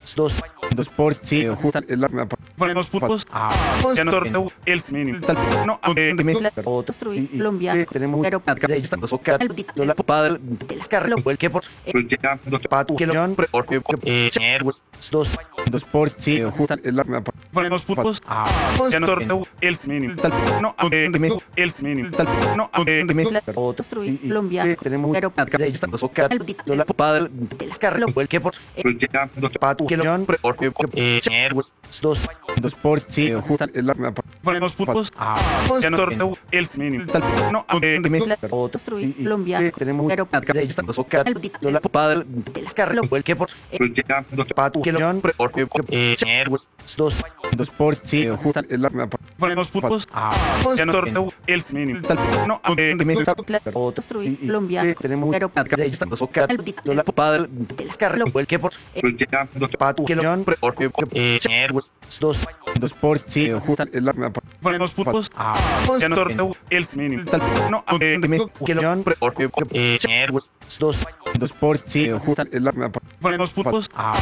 dos por sí, justo el arma. Ponemos pulpos. Ya no torneo el mínimo. No, Construir Colombia, Tenemos pero estamos el la padre el que por patu que John dos por sí, justo el arma. ponemos pulpos. Ya no torneo el mínimo. No, el mínimo. No, construir Colombia, Tenemos pero estamos la padre el que por patu que John dos por sí, justo el arma. ponemos pulpos. Ya no torneo el mínimo. No, construir Colombia, Tenemos pero estamos la padre el que por patu que John dos por sí, justo el arma. ponemos pulpos. Ya no torneo el mínimo. No, construir Colombia, Tenemos pero estamos la padre el que por patu que John dos por sí, justo el arma. ponemos pulpos. Ya no torneo el mínimo. No, que John dos por sí, justo el arma. ponemos pulpos.